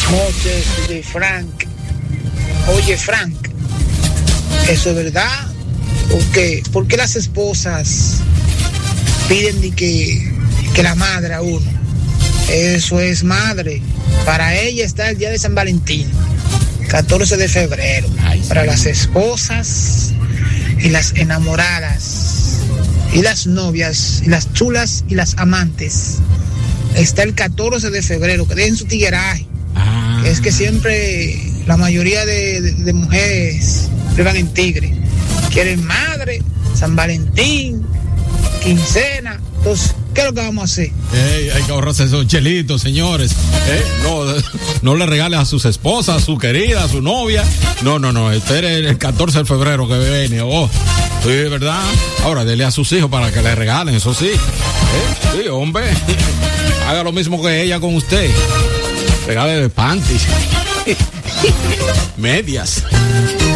noches de Frank. Oye, Frank, ¿eso es verdad? ¿Por qué las esposas piden de que la madre a uno? Eso es madre. Para ella está el día de San Valentín, 14 de febrero. Para las esposas y las enamoradas y las novias y las chulas y las amantes está el 14 de febrero, que dejen su tigueraje. Es que siempre la mayoría de mujeres vivan en tigre. Quieren madre, San Valentín, quincena. Entonces, ¿qué es lo que vamos a hacer? Hay que ahorrarse esos chelitos, señores. No le regales a sus esposas, a su querida, a su novia. No. Espere el 14 de febrero que viene. Sí, ¿verdad? Ahora, dele a sus hijos para que le regalen, eso sí. Sí, hombre. Haga lo mismo que ella con usted. Regale de panties. Medias.